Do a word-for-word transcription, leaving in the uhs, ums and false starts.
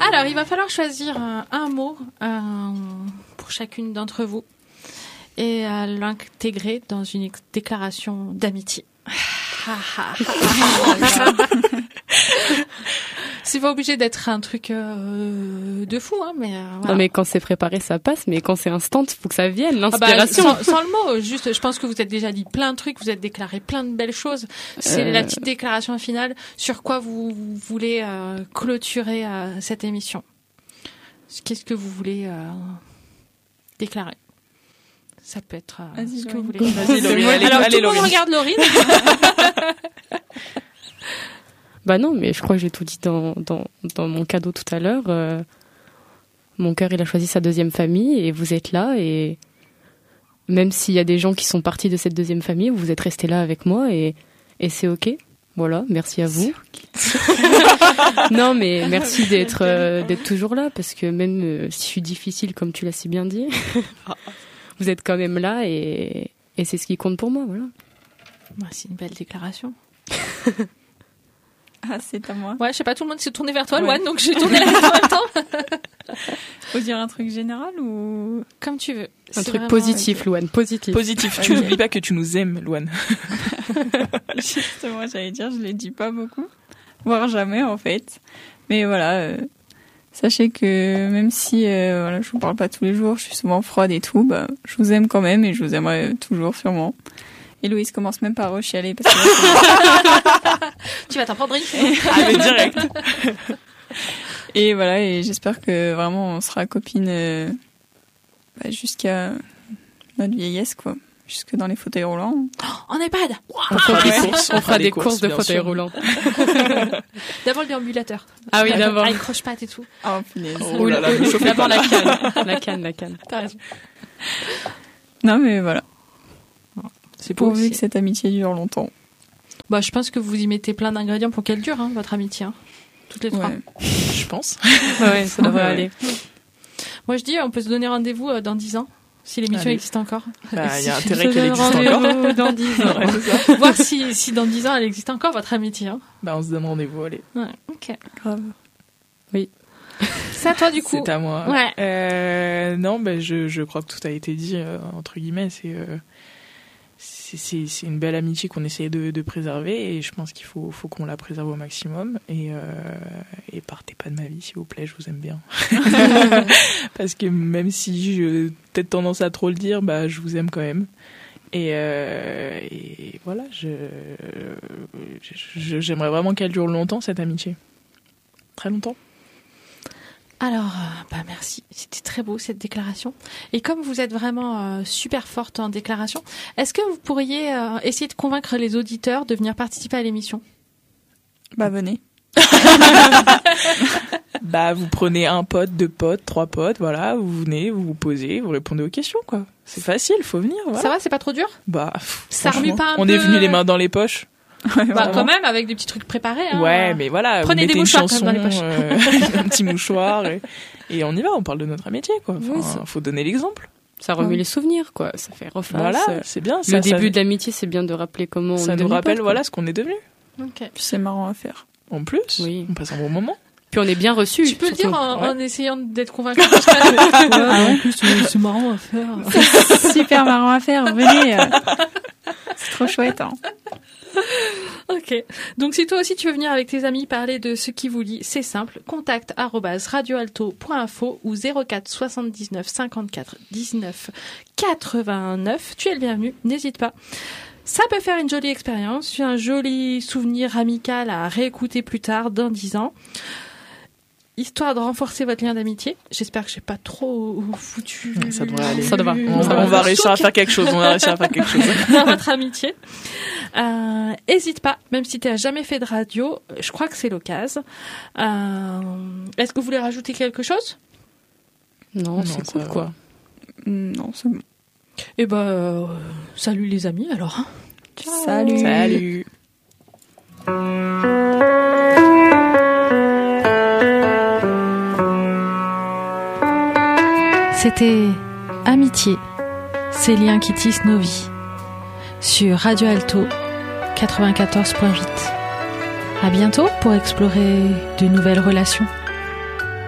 Alors, il va falloir choisir un, un mot euh, pour chacune d'entre vous et euh, l'intégrer dans une ex- déclaration d'amitié. C'est pas obligé d'être un truc euh, de fou, hein, mais euh, voilà. Non, mais quand c'est préparé, ça passe, mais quand c'est instant, faut que ça vienne, Ah bah, l'inspiration. sans, sans le mot, juste, je pense que vous êtes déjà dit plein de trucs, vous êtes déclaré plein de belles choses. C'est euh... la petite déclaration finale sur quoi vous, vous voulez euh, clôturer euh, cette émission. Qu'est-ce que vous voulez euh, déclarer? Ça peut être euh, ce que vous voulez. Vas-y, Laurine. Allez, Alors, allez, tout le monde Laurine. regarde Laurine. Bah non, mais je crois que j'ai tout dit dans, dans, dans mon cadeau tout à l'heure. Euh, mon cœur, il a choisi sa deuxième famille et vous êtes là. Et même s'il y a des gens qui sont partis de cette deuxième famille, vous êtes restés là avec moi et, et c'est OK. Voilà, merci à vous. Non, mais merci d'être, euh, d'être toujours là parce que même euh, si je suis difficile, comme tu l'as si bien dit, vous êtes quand même là et, et c'est ce qui compte pour moi. Voilà. Bah, c'est une belle déclaration. Ah, c'est à moi. Ouais, je sais pas, tout le monde s'est tourné vers toi, Ouais. Loane, donc j'ai tourné la tête en même temps. Faut dire un truc général ou Comme tu veux. Un C'est truc vraiment- positif, Louane, positif. Positif. Tu Ok. n'oublies pas que tu nous aimes, Loane. Justement, j'allais dire, je les dis pas beaucoup, voire jamais en fait. Mais voilà, euh, sachez que même si euh, voilà, je vous parle pas tous les jours, je suis souvent froide et tout, bah, je vous aime quand même et je vous aimerai toujours sûrement. Et Louise commence même par rechialer parce que là, Tu vas t'en prendre une. Allez, direct. et voilà, et j'espère que vraiment on sera copines euh, bah, jusqu'à notre vieillesse quoi, jusque dans les fauteuils roulants. En EHPAD. On fera des Ouais. courses, on fera des courses de bien fauteuils sûr. roulants. D'abord le déambulateur. Ah oui, d'abord. Avec croche-patte et tout. Oh punaise. Oh là là, Ou- me ou- chauffez d'abord pas. la canne, la canne, la canne. T'as raison. Non mais voilà, C'est beau pourvu aussi. que cette amitié dure longtemps. Bah, je pense que vous y mettez plein d'ingrédients pour qu'elle dure, hein, votre amitié. Hein. Toutes les trois. Ouais. Je pense. Ouais, ça devrait Ouais. aller. Moi, je dis, on peut se donner rendez-vous euh, dans dix ans, si l'émission Allez. existe encore. Bah, il y a Si- intérêt se qu'elle donne existe rendez-vous encore. dans dix ans. Ouais, c'est ça. Voir si, si dans dix ans, elle existe encore, votre amitié. Hein. Bah, on se donne rendez-vous, allez. Ouais, ok. Grave. C'est à toi, du coup. C'est à moi. Ouais. Euh, non, bah, je, je crois que tout a été dit, euh, entre guillemets. C'est, euh, c'est, c'est, c'est une belle amitié qu'on essaie de, de préserver et je pense qu'il faut, faut qu'on la préserve au maximum. Et, euh, et partez pas de ma vie, s'il vous plaît, je vous aime bien. Parce que même si j'ai peut-être tendance à trop le dire, bah, je vous aime quand même. Et, euh, et voilà, je, je, j'aimerais vraiment qu'elle dure longtemps, cette amitié. Très longtemps. Alors, euh, bah merci. C'était très beau cette déclaration. Et comme vous êtes vraiment euh, super forte en déclaration, est-ce que vous pourriez euh, essayer de convaincre les auditeurs de venir participer à l'émission? Bah venez. Bah, vous prenez un pote, deux potes, trois potes, voilà, vous venez, vous vous posez, vous répondez aux questions, quoi. C'est facile, faut venir, voilà. Ça va, c'est pas trop dur? Bah, pff, Ça remue franchement, pas un on peu est venu les mains dans les poches. Ouais, Bah vraiment. quand même, avec des petits trucs préparés. Hein. Ouais, mais voilà, Prenez vous des mettez une mouchoirs, quand chanson, même, dans les poches. euh, un petit mouchoir, et, et on y va, on parle de notre amitié, quoi. Enfin, Oui, ça- faut donner l'exemple. Ça remue Ouais. les souvenirs, quoi. Ça fait reface. Voilà, Euh, c'est bien. Le ça, début ça, de l'amitié, c'est bien de rappeler comment on ça est nous devenu rappelle, potes, voilà, quoi. ce qu'on est devenu. Ok. Puis c'est marrant à faire. En plus, Oui. on passe un bon moment. Puis on est bien reçus. Tu peux le dire surtout. en, Ouais. en essayant d'être convaincant. Parce que, ouais, en plus, c'est c'est marrant à faire. Super marrant à faire, venez. euh. C'est trop chouette. Hein. Ok. Donc, si toi aussi tu veux venir avec tes amis parler de ce qui vous lie, c'est simple. Contact arobase radioalto point info ou zéro quatre soixante-dix-neuf cinquante-quatre dix-neuf quatre-vingt-neuf. Tu es le bienvenu, n'hésite pas. Ça peut faire une jolie expérience, un joli souvenir amical à réécouter plus tard, dans dix ans. Histoire de renforcer votre lien d'amitié. J'espère que j'ai pas trop foutu. Ça devrait aller. Ça va. On, Ça on va. va réussir à faire quelque chose. On va réussir à faire quelque chose. dans votre amitié. Euh, hésite pas, même si tu n'as jamais fait de radio, je crois que c'est l'occasion. Euh, est-ce que vous voulez rajouter quelque chose? Non, Non, c'est ça cool, va. quoi. Mm, Non, c'est bon. Eh ben, euh, salut les amis alors. hein. Salut. Salut. C'était Amitié, ces liens qui tissent nos vies, sur Radio Alto quatre-vingt-quatorze point huit. À bientôt pour explorer de nouvelles relations.